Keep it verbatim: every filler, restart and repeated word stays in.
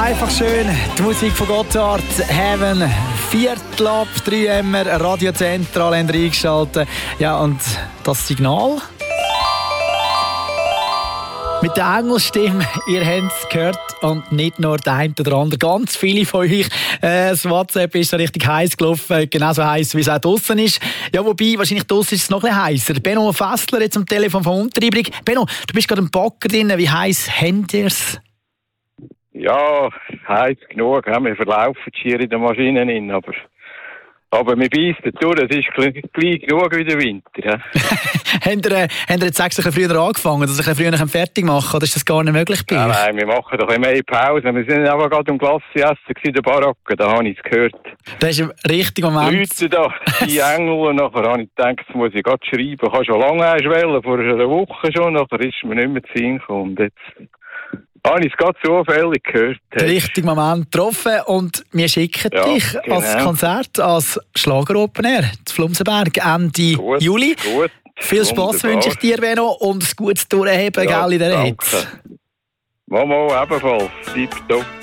einfach schön. Die Musik von Gotthard, Heaven, Viertel ab, drei haben wir, Radio Zentral haben wir eingeschaltet. Ja, und das Signal? Mit der Engelstimme, ihr habt es gehört, und nicht nur der eine oder andere, ganz viele von euch. Äh, das WhatsApp ist so richtig heiß gelaufen, genauso heiß wie es auch draussen ist. Ja, wobei, wahrscheinlich draussen ist es noch ein bisschen heißer. Benno Fessler jetzt am Telefon von Unteribrig. Benno, du bist gerade im Backer drin, wie heiß habt ihr es? Ja, heiß genug. Wir verlaufen schier in den Maschinen hin, aber... Aber wir beißen durch, das ist gleich genug wie der Winter. Ja. Habt ihr, äh, habt ihr jetzt sechs ein bisschen früher angefangen, dass ihr ein bisschen früher fertig machen könnt? Oder ist das gar nicht möglich bei ja, euch? Nein, wir machen doch immer eine Pause. Wir sind aber gerade im Glasseessen in der Baracke, da habe ich es gehört. Das ist ein richtiger Moment. Leute da, die Engel, und nachher habe ich gedacht, das muss ich gerade schreiben. Ich habe schon lange wollen, vor einer Woche schon, nachher ist mir nicht mehr zu Sinn gekommen. habe ich es gerade zufällig gehört. Der richtige Moment getroffen und wir schicken ja, dich genau. als Konzert, als Schlager-Open Air zu Flumsenberg Ende gut, Juli. Gut, Viel Spass wünsche ich dir, Benno, und ein gutes Durchheben, ja, gell, in dieser danke. Hitze. Mama ebenfalls. Tipptopp.